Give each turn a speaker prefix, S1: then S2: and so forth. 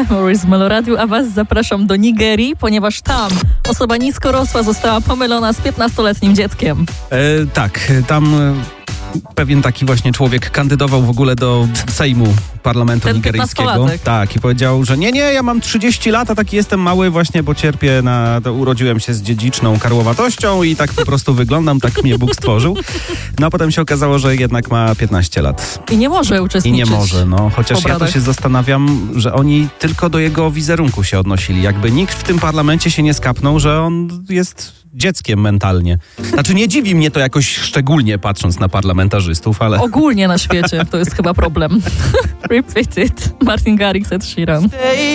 S1: Memories w Meloradiu, a was zapraszam do Nigerii, ponieważ tam osoba niskorosła została pomylona z 15-letnim dzieckiem.
S2: Tak, tam pewien taki właśnie człowiek kandydował w ogóle do Sejmu Parlamentu
S1: Ten
S2: Nigeryjskiego.
S1: 15-latek.
S2: Tak, i powiedział, że nie, ja mam 30 lat, a taki jestem mały właśnie, bo cierpię urodziłem się z dziedziczną karłowatością i tak po prostu wyglądam, tak mnie Bóg stworzył. No a potem się okazało, że jednak ma 15 lat.
S1: I nie może uczestniczyć.
S2: Chociaż ja to się zastanawiam, że oni tylko do jego wizerunku się odnosili. Jakby nikt w tym parlamencie się nie skapnął, że on jest dzieckiem mentalnie. Znaczy nie dziwi mnie to jakoś szczególnie, patrząc na parlamentarzystów, ale...
S1: Ogólnie na świecie to jest chyba problem. Repeat it. Martin Garrix, Ed Sheeran.